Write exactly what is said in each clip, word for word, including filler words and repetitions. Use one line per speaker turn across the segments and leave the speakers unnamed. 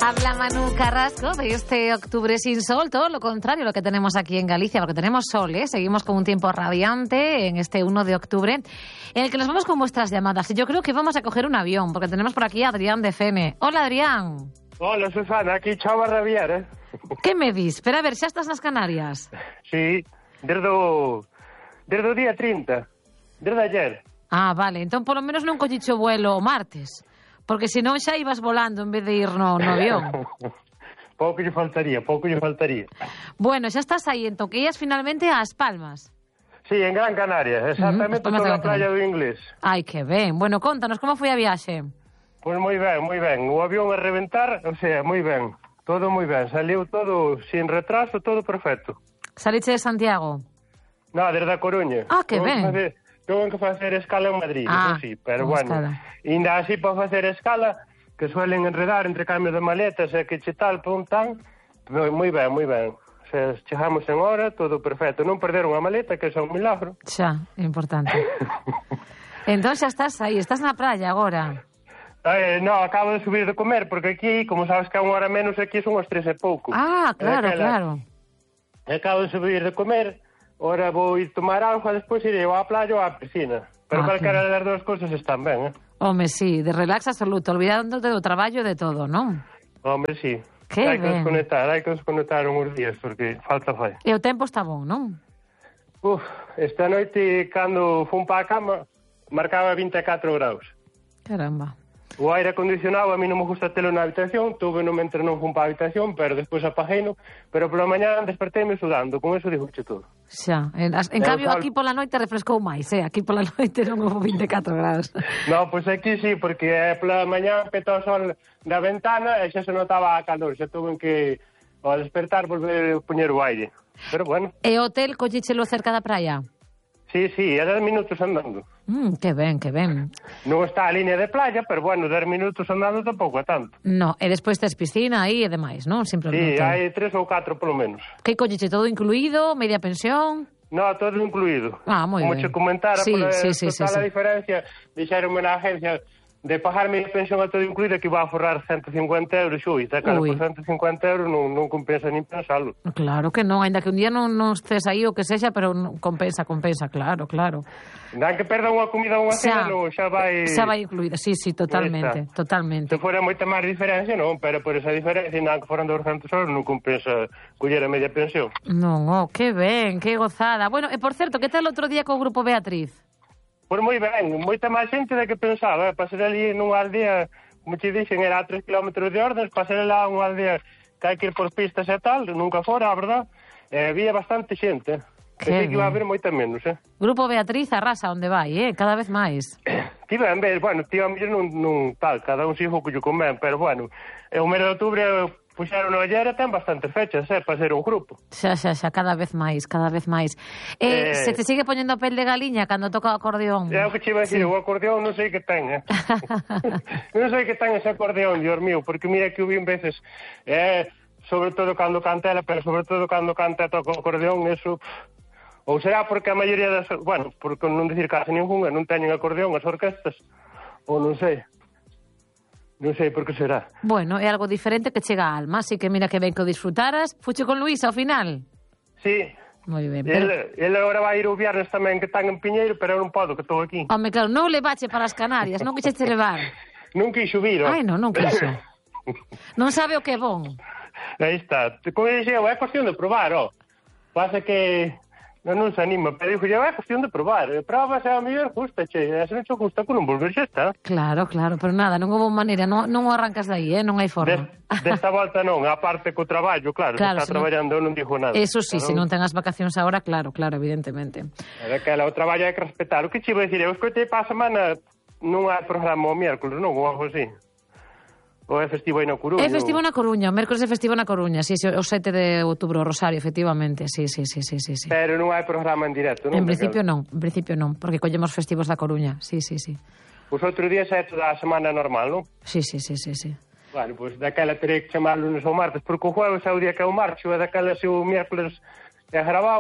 Habla Manu Carrasco de este octubre sin sol, todo lo contrario a lo que tenemos aquí en Galicia, porque tenemos sol, ¿eh? Seguimos con un tiempo radiante en este uno de octubre, en el que nos vamos con vuestras llamadas. Y yo creo que vamos a coger un avión, porque tenemos por aquí a Adrián de F M. Hola, Adrián.
Hola, Susana, aquí chao a rabiar, eh?
Que me dis? Pero a ver, xa estás nas Canarias?
Sí, desde o, desde o día trinta, desde ayer.
Ah, vale, entón polo menos non colliche o vuelo o martes, porque senón xa ibas volando en vez de ir no, no avión.
Pouco lle faltaría, pouco lle faltaría.
Bueno, xa estás aí, entón que ias finalmente ás Palmas.
Sí, en Gran Canaria, exactamente,
uh-huh,
toda a playa do Inglés.
Ai, que ben. Bueno, contanos, como foi a viaxe?
Pois moi ben, moi ben. O avión a reventar, o sea, moi ben. Todo moi ben. Saliu todo sin retraso, todo perfecto.
Saliche de Santiago?
No, desde a Coruña.
Ah, que ben.
Tengo que facer escala en Madrid,
ah,
eso sí, pero bueno. Ainda así para facer escala, que suelen enredar entre cambio de maletas e que che tal, pum, tan, moi ben, moi ben. O sea, chegamos en hora, todo perfecto. Non perderon a maleta, que é un milagro.
Xa, importante. Entón xa estás aí, estás na praia agora.
Eh, no, acabo de subir de comer, porque aquí, como sabes que a unha hora menos, aquí son as tres e pouco.
Ah, claro, aquela... claro.
Acabo de subir de comer, ahora vou ir tomar auga, despois irei á playa ou á piscina. Pero ah, calquera okay. das dúas cousas están ben, eh?
Home, sí, de relax absoluto, olvidándote do traballo e de todo, non?
Home, sí.
Que
hai
ben.
que desconectar, hai que desconectar uns días, porque falta fai.
E o tempo está bon, non?
Uf, esta noite, cando fun pa a cama, marcaba vinte e catro graus.
Caramba.
O aire acondicionado a mí non me gusta telo na habitación, tuve no mentre non fun pa a habitación, pero despois apagueino, pero pola mañá desperteime sudando, con eso dixoche todo.
Xa, en, en cambio sol... aquí pola noite refrescou máis, eh? Aquí pola noite non houve vinte e catro graus.
No, pois pues aquí sí, porque eh, pola mañá petó o sol da ventana e xa se notaba a calor, xa tuve que ao despertar volver a poñer o aire. Pero bueno.
E o hotel collichelo cerca da praia?
Sí, sí, é dez minutos andando.
Mm, que ben, que ben.
Non está a línea de playa, pero bueno, dez minutos andando tampouco é tanto.
No, e despois tes piscina aí e demais, non?
Sí,
Simplemente.
hai tres ou catro polo menos.
Que colliche, todo incluído, media pensión?
No, todo incluído.
Ah, moi
ben. Como che comentara,
sí,
por
sí, sí, sí,
total
sí.
a diferencia, dixeronme na agencia de pagar mi pensión a todo incluído que iba a forrar ciento cincuenta euros, ui, e cara, por ciento cincuenta euros non, non compensa nin pensalo.
Claro que non, ainda que un día non, non estés aí o que sexa, pero non, compensa, compensa, claro, claro.
Dan que perda unha comida ou unha cena, non, xa vai...
Xa vai incluída, sí, sí, totalmente, totalmente.
Se fora moita máis diferencia, non, pero por esa diferencia, dan que foran douscentos euros, non compensa coller a media pensión.
Non, oh, que ben, que gozada. Bueno, e por certo, que tal outro día co Grupo Beatriz?
Pois moi ben, moita máis xente da que pensaba, eh? Pasar ali nunha aldea, como te dixen, era a tres kilómetros de Ordes, pasar lá unha aldea que hai que ir por pistas e tal, nunca fora, a verdad, eh, había bastante xente. Pensei que iba a haber moita menos, eh?
Grupo Beatriz arrasa onde vai, eh? Cada vez máis.
Ti ben, ben, bueno, ti a mellor non, non tal, cada un sigo que lle convén, pero bueno, o mes de outubro puxeron ayer e ten bastantes fechas, eh, para ser un grupo.
Xa, xa, xa, cada vez máis, cada vez máis. Eh, eh, se te sigue poñendo a pel de galiña cando toca o acordeón?
É o que che iba a decir, sí. O acordeón non sei que ten, eh? Non sei que ten ese acordeón, Dios mío, porque mira que o vi en veces, eh, sobre todo cando canta ela, pero sobre todo cando canta e toca o acordeón, eso... Ou será porque a maioría das... Bueno, porque non dicir casi ninguna, non teñen acordeón as orquestas, ou non sei... Non sei por que será.
Bueno, é algo diferente que chega a alma, así que mira que ben que o disfrutaras. Fuche con Luís ao final?
Sí.
Moi ben. Pero...
Ele, ele agora vai ir o viernes tamén, que están en Piñeiro, pero eu non podo, que estou aquí.
Home, claro, non levache para as Canarias, non quixeste levar.
Non quixo vir, ó.
Ai, non, non quixo. Non sabe o que é bon.
Aí está. Como dixeu, é cuestión de probar, ó. Pasa que... Non, non se anima, pero dixo, é cuestión de probar. Probas e a mellor gusta, che. E se non che gusta, con non volver xa está.
Claro, claro, pero nada, non houve maneira, non, non o arrancas de aí, eh? Non hai forma.
Des, desta volta non, a parte co traballo, claro,
claro
se está se traballando, non, non dixo nada.
Eso sí,
claro.
Se non ten as vacacións agora, claro, claro, evidentemente.
É que o traballo hai que respetar. O que che iba a dicir, eu escoitei para a semana non hai programa o miércoles, non, ou algo así. Ou é festivo aí na Coruña?
É festivo na Coruña, o mércoles é festivo na Coruña, sí, sí, o sete de outubro, o Rosario, efectivamente, sí, sí, sí, sí, sí.
Pero non hai programa en directo, non?
En principio non, en principio non, porque collemos festivos da Coruña, sí, sí, sí.
Pois outro día xa é toda a semana normal, non?
Sí, sí, sí, sí, sí.
Bueno, pois daquela terei que chamar lunes ou martes, porque o jueves é o día que é o marcho, e daquela se o miércoles é grabado,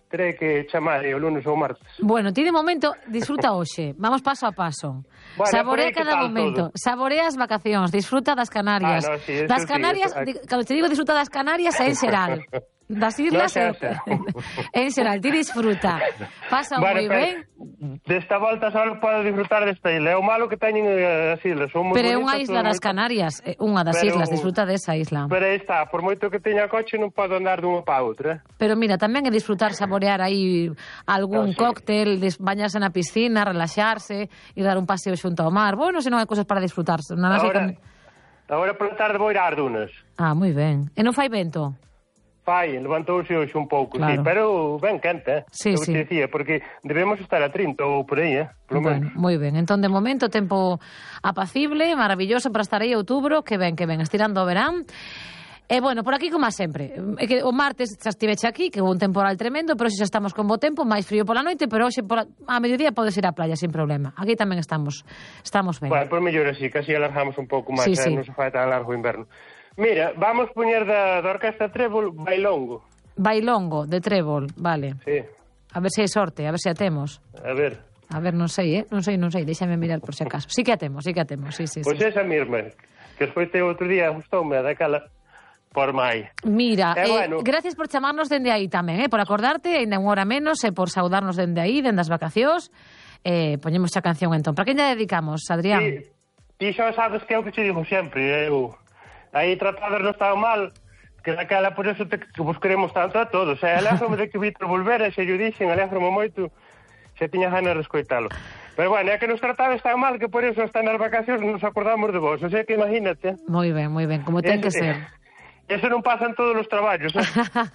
terei que chamar o lunes ou martes.
Bueno, ti de momento disfruta hoxe. Vamos paso a paso.
Bueno,
Saborea
por aí,
cada
que tal
momento.
todo?
Saborea as vacacións, disfruta das Canarias.
Ah, no, sí, eso
das
sí,
Canarias,
eso-
di- cando te digo disfruta das Canarias é en xeral. Das islas
No,
é
xa, xa.
en xeral, ti disfruta. Pasa
Bueno,
moi
pero
ben.
desta volta só podo disfrutar desta isla. É o malo que teñen eh, as islas. Son moi
Pero é
bonitas,
unha isla
son
das
moi-
Canarias, é unha das
Pero-
islas, disfruta desa isla.
Pero aí está, por moito que teña coche non podo andar dunha para outra.
Pero mira, tamén é disfrutar, saborear aí algún
No, sí.
cóctel, des- bañarse na piscina, relaxarse e dar un paseo xunto ao mar. Bueno, se non hai cosas para disfrutarse. Nada máis que
Ahora,
cam-
agora pola tarde vou ir ás dunas.
Ah, moi ben. E non fai vento?
Fai, levantouse hoxe un pouco,
Claro.
sí, pero ben quente, eh?
Sí,
Eu
sí.
te dicía, porque debemos estar a trinta ou por aí, eh? Polo
Bueno,
menos.
moi ben. Entón, de momento, tempo apacible, maravilloso para estar aí outubro, que ben, que ben, estirando o verán. E, bueno, por aquí como a sempre. É que o martes xa estiveche aquí, que houve un temporal tremendo, pero hoxe xa estamos con bo tempo, máis frío pola noite, pero hoxe pola... a mediodía podes ir á playa sin problema. Aquí tamén estamos estamos ben.
Bueno, por mellor así, casi alargamos un pouco máis,
Sí,
eh?
sí.
Non se fai tan largo o inverno. Mira, vamos poñer da, da Orquesta Trébol Bailongo.
Bailongo, de Trébol, vale.
Sí,
A ver se hai sorte, a ver se a temos.
a ver.
A ver, non sei, eh? Non sei, non sei, déxame mirar por se acaso. Sí que a temos, sí que a temos, sí, sí,
Pois
sí.
esa mesma, que despois te outro día gustoume daquela por mai.
Mira,
Eh,
eh,
bueno.
gracias por chamarnos dende aí tamén, eh, por acordarte, ainda unha hora menos, e por saudarnos dende aí, dende as vacacións. Eh, poñemos xa canción entón. Para quen lle dedicamos, Adrián?
Ti, ti xa sabes que é o que te digo sempre, eu... Aí tratadas non estaba mal, que daquela por eso te, que vos queremos tanto a todos. E alégrome de que Vítor volvera, e se yo dixen, alégrome moito, se tiña ganas de escoitalo. Pero bueno, é que nos tratades tan mal que por eso hasta nas vacacións nos acordamos de vos. O sea que imagínate.
Moi ben, moi ben, como ten que
Ese-
ser.
Eso non pasa en todos os traballos, eh?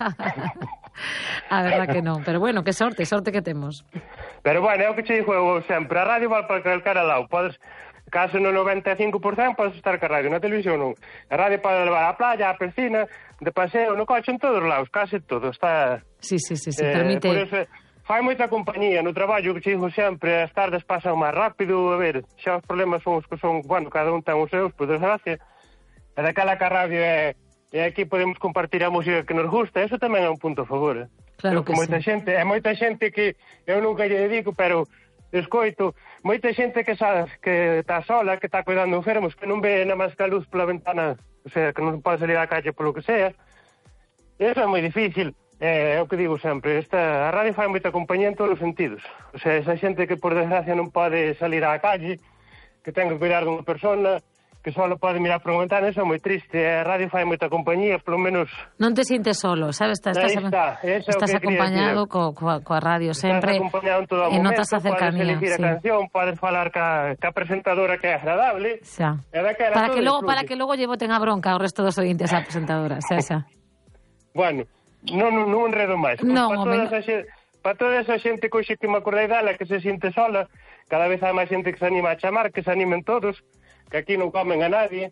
A verdad que non, pero bueno, que sorte, sorte que temos.
Pero bueno, é o que che digo eu sempre. A radio val para calcar al lado. Podes, caso no noventa e cinco por cento, podes estar ca radio. Na televisión non. A radio pode levar á playa, á piscina, de paseo, no coche, en todos os lados. Case todo. Está...
Sí, sí, sí, sí,
eh,
permite...
Por eso, fai moita compañía no traballo, que che digo sempre, as tardes pasan máis rápido. A ver, xa os problemas son os que son... Bueno, cada un ten os seus, por desgracia. E daquela que a radio é... E aquí podemos compartir a música que nos gusta. Eso tamén é un punto a favor, eh?
Claro
Creo
que
moita
sí.
xente, é moita xente que eu nunca lle dedico, pero escoito, moita xente que sabe que está sola, que está cuidando enfermos, que non ve nada máis que a luz pola ventana, o sea, que non pode salir á calle polo que sea. Eso é moi difícil. É, é o que digo sempre, esta, a radio fai moita compañía en todos os sentidos. O sea, esa xente que por desgracia non pode salir á calle, que ten que cuidar dunha persona, que só pode mirar por unha ventana, eso é moi triste. A radio fai moita compañía, polo menos...
Non te sintes solo, sabes? Estás,
Aí
estás,
está, eso é o
estás
que quería
acompañado
decir.
co, coa, coa radio sempre.
Estás acompañado en todo o
e
momento,
notas a cercanía,
podes elegir
sí.
a canción, podes falar ca, ca presentadora que é agradable.
Xa.
E daquela
Para
todo
que logo
influye.
para que logo lle boten a bronca ao resto dos ointes á presentadora, xa, xa.
Bueno, non, non, non enredo máis. Pois
Non,
para
home,
toda esa xente, para toda esa xente que hoxe que me acordei dela, que se siente sola, cada vez hai máis xente que se anima a chamar, que se animen todos, que aquí non comen a nadie.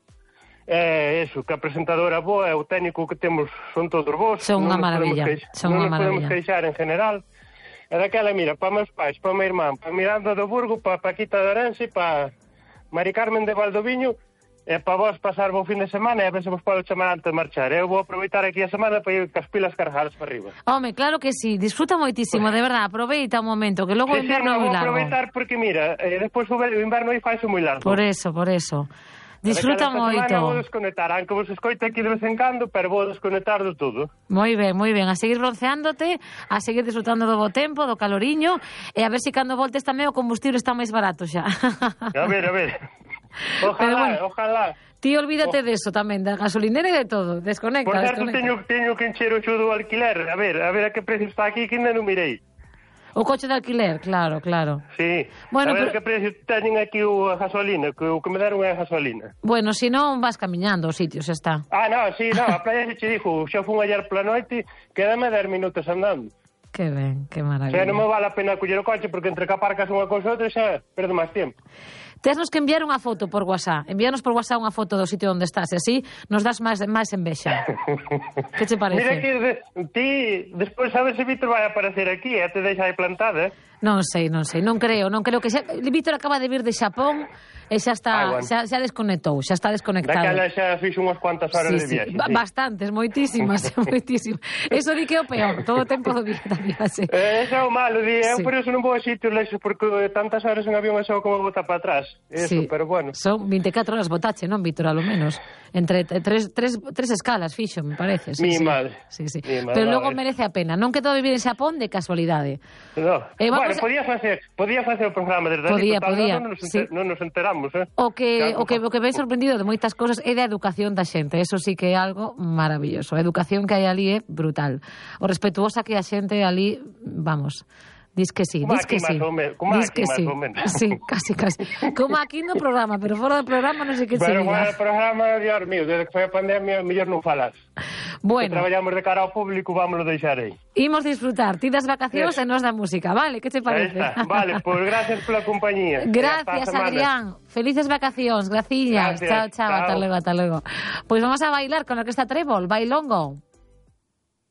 Eh, eso, que a presentadora boa e o técnico que temos son todos vos.
Son unha
non nos podemos
maravilla,
queix-
son
non
unha
nos podemos
maravilla.
queixar en general. E daquela, mira, para meus pais, para meu irmán, para Miranda do Burgo, para Paquita de Arense, para Mari Carmen de Valdoviño, e para vos pasar bo fin de semana e a ver se vos podo chamar antes de marchar. Eu vou aproveitar aquí a semana para ir cas pilas cargadas para arriba.
Home, claro que sí, disfruta moitísimo, de verdad, aproveita un momento, que logo o
Sí, sí,
inverno é
non
moi
vou
largo.
aproveitar porque, mira, eh, despois o ver- o inverno aí faise moi largo.
Por eso, por eso. Disfruta
Daquela esta semana vou
moito.
desconectar, aunque vos escoite aquí de vez en cando, pero vou desconectar do todo.
Moi ben, moi ben. A seguir bronceándote, a seguir disfrutando do bo tempo, do caloriño, e a ver se cando voltes tamén o combustible está máis barato xa.
A ver, a ver. Ojalá,
Pero bueno.
ojalá.
Ti olvídate oh. deso tamén, da gasolinera e de todo. Desconecta,
Por certo,
desconecta.
teño, teño que encher o xo do alquiler. A ver, a ver a que precio está aquí, que ainda non mirei.
O coche de alquiler, claro, claro.
Sí.
Bueno,
a ver
pero-
que precio teñen aquí o a gasolina, que o que me deron é a gasolina.
Bueno, se non vas camiñando o sitio, xa está.
Ah, no, sí, no, a playa se che dixo, xa fun ayer pola noite, quédame dez minutos andando.
Que ben, que
O sea,
maravilla.
non me vale a pena coller o coche, porque entre que aparcas unha cousa e outra xa perdo máis tempo.
Tesnos que enviar unha foto por WhatsApp. Envíanos por WhatsApp unha foto do sitio onde estás, e así nos das máis, máis envexa. Que te parece?
Mira que de, ti, despois sabes se Víctor vai aparecer aquí, e te deixa aí plantada, eh?
Non sei, non sei, non creo, non creo que xa... Víctor acaba de vir de Xapón e xa está,
ah, bueno.
xa, xa desconectou, xa está desconectado.
Daquela xa fixo unhas cuantas horas
sí,
de viaxe.
Sí. Sí. Bastantes, moitísimas, moitísimas. Eso di que é o peor, todo o tempo do día da viaxe.
Eh, eso é o malo, di, eu
sí.
por eso non vou a sitios lexos, porque tantas horas en avión é só como botar para atrás. Eso,
sí.
pero bueno.
Son vinte e catro horas botache, non, Víctor, a lo menos. Entre tres, tres, tres escalas fixo, me parece. Sí,
Mi
sí.
madre.
Sí, sí.
Mi madre.
Pero logo merece a pena. Non quedou a vivir en Xapón de casualidade.
No.
Eh,
bueno,
a...
podía facer, podía facer o programa desde
podía,
ali,
podía.
Non nos,
sí.
non nos enteramos, eh?
O que, o que, o que ven sorprendido de moitas cosas é da educación da xente. Eso sí que é algo maravilloso. A educación que hai ali é brutal. O respetuosa que a xente ali, vamos... Dis que sí, dis que sí.
Dis
que sí. Sí, casi, casi. Como aquí no programa, pero fora do programa non sei que se diga.
Pero fora do programa, Dios mío, desde que foi a pandemia, mellor non falas.
Bueno.
Que traballamos de cara ao público, vámoslo deixar aí.
Imos disfrutar, ti das vacacións e nos da música, vale? Que te parece?
Vale, pois pues, gracias pola compañía.
Gracias, Adrián. Felices vacacións, gracillas. Chao, chao, chao, hasta luego, hasta luego. Pois pues vamos a bailar con a Orquesta Trébol, bailongo.